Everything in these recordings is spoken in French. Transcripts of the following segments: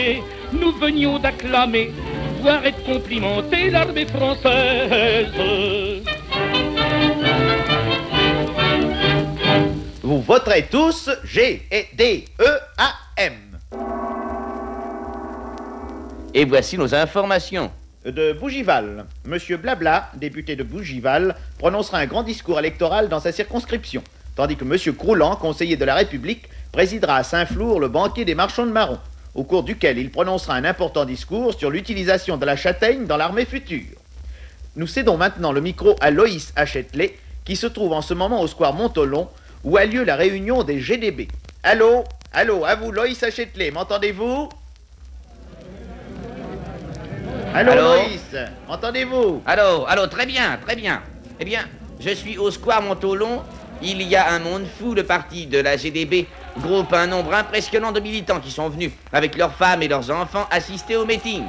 nous venions d'acclamer, voire être complimenté l'armée française. Vous voterez tous G-D-E-A-M. Et voici nos informations. De Bougival, Monsieur Blabla, député de Bougival, prononcera un grand discours électoral dans sa circonscription, tandis que Monsieur Croulant, conseiller de la République, présidera à Saint-Flour le banquet des marchands de marrons, au cours duquel il prononcera un important discours sur l'utilisation de la châtaigne dans l'armée future. Nous cédons maintenant le micro à Loïs Hachètelet, qui se trouve en ce moment au square Montolon, où a lieu la réunion des GDB. Allô, à vous, Loïs Hachètelet, m'entendez-vous? Allô, Loïs, entendez-vous? Allô, très bien. Eh bien, je suis au square Montolon. Il y a un monde fou, le parti de la GDB groupe un nombre impressionnant de militants qui sont venus, avec leurs femmes et leurs enfants, assister au meeting.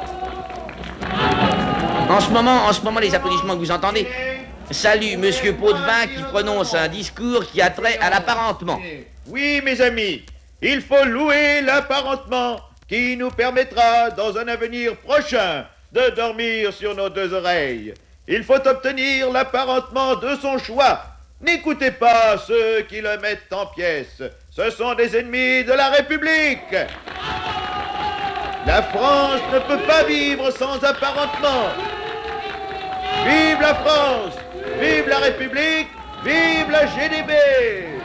En ce moment, les applaudissements que vous entendez saluent Monsieur Potvin qui prononce un discours qui a trait à l'apparentement. Oui, mes amis, il faut louer l'apparentement qui nous permettra, dans un avenir prochain, de dormir sur nos deux oreilles. Il faut obtenir l'apparentement de son choix. N'écoutez pas ceux qui le mettent en pièces. Ce sont des ennemis de la République. La France ne peut pas vivre sans apparentement. Vive la France, vive la République, vive la GDB.